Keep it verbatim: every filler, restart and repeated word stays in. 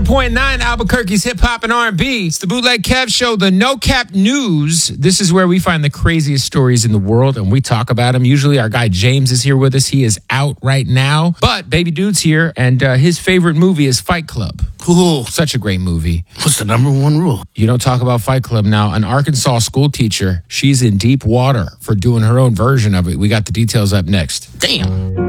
point nine, Albuquerque's hip hop and R and B. It's the Bootleg Kev Show, the No Cap News. This is where we find the craziest stories in the world and we talk about them. Usually our guy James is here with us. He is out right now, but Baby Dude's here, and uh, his favorite movie is Fight Club. Cool. Such a great movie. What's the number one rule? You don't talk about Fight Club. Now, an Arkansas school teacher, she's in deep water for doing her own version of it. We got the details up next. Damn.